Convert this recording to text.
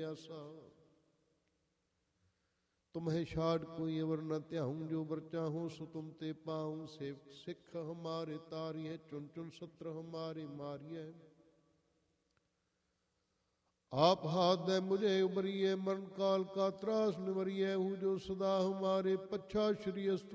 आसा। तुम्हें छाड़ कोई अवर न त्याहूं, जो बर चाहूं सो तुम ते पाऊं। सेवक सिख हमारे तारिये, चुन चुन सत्र हमारे मारिये। आप हाथ दे मुझे उबरिए, मरण काल का त्रास निवरिए। हूँ जो सदा हमारे पच्छा श्री अस्तु